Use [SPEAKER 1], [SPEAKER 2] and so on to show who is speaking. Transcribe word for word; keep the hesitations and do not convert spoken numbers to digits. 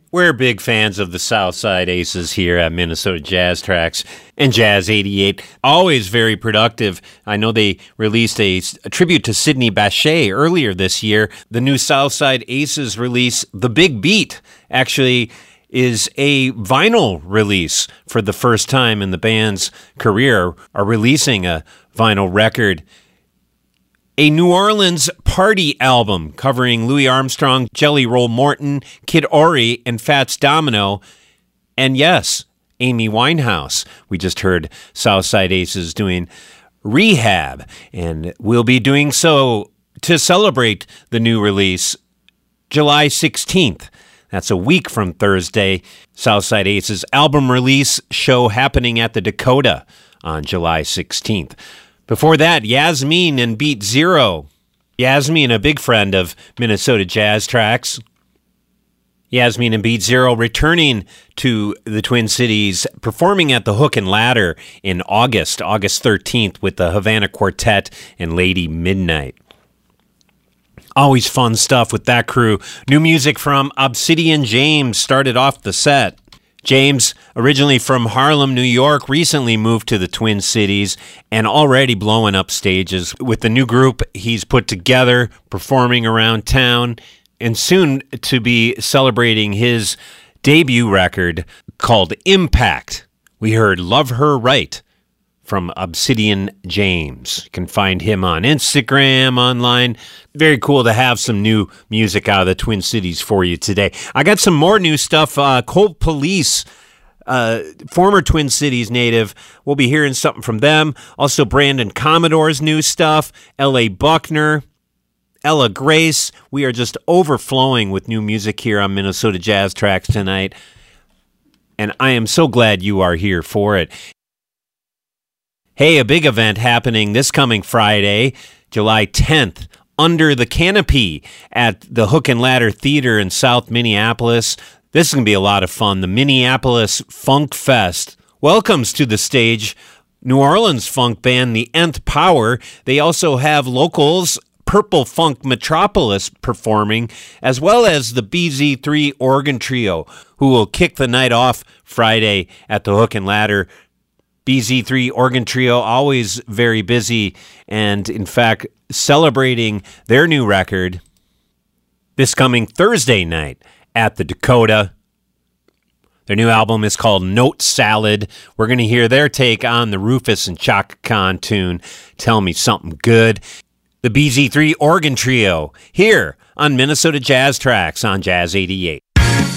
[SPEAKER 1] We're big fans of the Southside Aces here at Minnesota Jazz Tracks and Jazz eighty-eight. Always very productive. I know they released a, a tribute to Sidney Bechet earlier this year. The new Southside Aces release, The Big Beat, actually is a vinyl release for the first time in the band's career, are releasing a vinyl record. A New Orleans party album covering Louis Armstrong, Jelly Roll Morton, Kid Ory, and Fats Domino, and yes, Amy Winehouse. We just heard Southside Aces doing Rehab, and we'll be doing so to celebrate the new release July sixteenth. That's a week from Thursday. Southside Aces album release show happening at the Dakota on July sixteenth. Before that, Yasmin and Beat Zero. Yasmin, a big friend of Minnesota Jazz Tracks. Yasmin and Beat Zero returning to the Twin Cities, performing at the Hook and Ladder in August, August thirteenth, with the Havana Quartet and Lady Midnight. Always fun stuff with that crew. New music from Obsidian James started off the set. James, originally from Harlem, New York, recently moved to the Twin Cities and already blowing up stages with the new group he's put together, performing around town, and soon to be celebrating his debut record called Impact. We heard Love Her Right from Obsidian James. You can find him on Instagram, online. Very cool to have some new music out of the Twin Cities for you today. I got some more new stuff. Uh, Cold Police, uh, former Twin Cities native. We'll be hearing something from them. Also, Brandon Commodore's new stuff. L A Buckner, Ella Grace. We are just overflowing with new music here on Minnesota Jazz Tracks tonight. And I am so glad you are here for it. Hey, a big event happening this coming Friday, July tenth, Under the Canopy at the Hook and Ladder Theater in South Minneapolis. This is going to be a lot of fun. The Minneapolis Funk Fest welcomes to the stage New Orleans funk band The Nth Power. They also have locals Purple Funk Metropolis performing, as well as the B Z three Organ Trio, who will kick the night off Friday at the Hook and Ladder. B Z three Organ Trio, always very busy, and in fact, celebrating their new record this coming Thursday night at the Dakota. Their new album is called Note Salad. We're going to hear their take on the Rufus and Chaka Khan tune, Tell Me Something Good. The B Z three Organ Trio, here on Minnesota Jazz Tracks on Jazz eighty-eight.